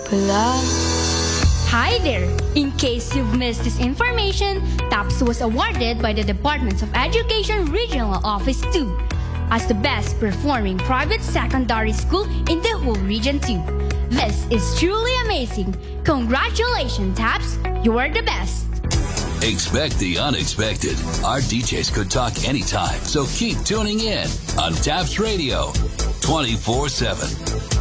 pala. Hi there! In case you've missed this information, TAPS was awarded by the Department of Education Regional Office 2 as the best performing private secondary school in the whole Region 2. This is truly amazing. Congratulations, TAPS! You are the best! Expect the unexpected. Our DJs could talk anytime, so keep tuning in on TAPS Radio 24/7.